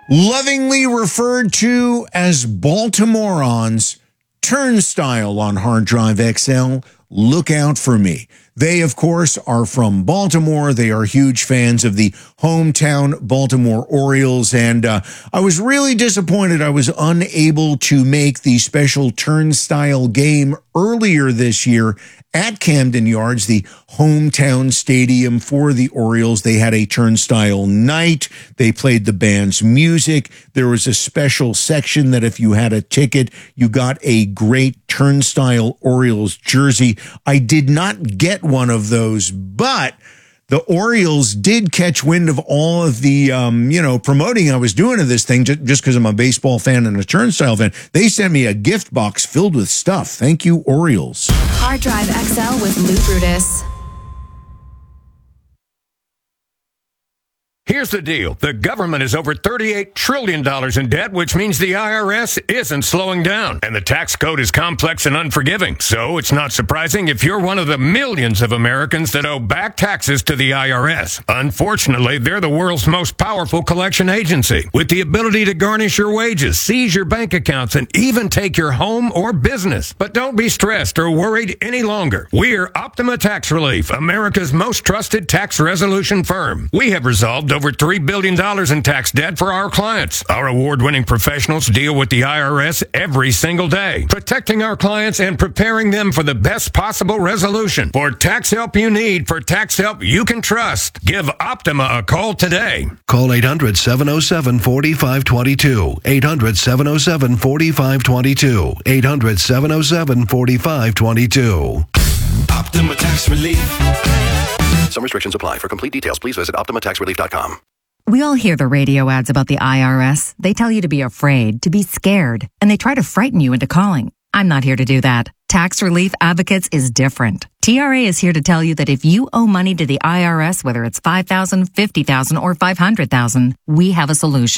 lovingly referred to as Baltimoreans, Turnstile on Hard Drive XL. Look out for me. They, of course, are from Baltimore. They are huge fans of the hometown Baltimore Orioles, and I was really disappointed I was unable to make the special Turnstile game earlier this year at Camden Yards, the hometown stadium for the Orioles. They had a Turnstile night. They played the band's music. There was a special section that if you had a ticket, you got a great Turnstile Orioles jersey. I did not get one of those, but the Orioles did catch wind of all of the, promoting I was doing of this thing just because I'm a baseball fan and a Turnstile fan. They sent me a gift box filled with stuff. Thank you, Orioles. Hard Drive XL with Lou Brutus. Here's the deal. The government is over $38 trillion in debt, which means the IRS isn't slowing down. And the tax code is complex and unforgiving. So it's not surprising if you're one of the millions of Americans that owe back taxes to the IRS. Unfortunately, they're the world's most powerful collection agency, with the ability to garnish your wages, seize your bank accounts, and even take your home or business. But don't be stressed or worried any longer. We're Optima Tax Relief, America's most trusted tax resolution firm. We have resolved over $3 billion in tax debt for our clients. Our award-winning professionals deal with the IRS every single day, protecting our clients and preparing them for the best possible resolution. For tax help you need, for tax help you can trust, give Optima a call today. Call 800-707-4522. 800-707-4522. 800-707-4522. Optima Tax Relief. Some restrictions apply. For complete details, please visit OptimaTaxRelief.com. We all hear the radio ads about the IRS. They tell you to be afraid, to be scared, and they try to frighten you into calling. I'm not here to do that. Tax Relief Advocates is different. TRA is here to tell you that if you owe money to the IRS, whether it's $5,000, $50,000, or $500,000, we have a solution.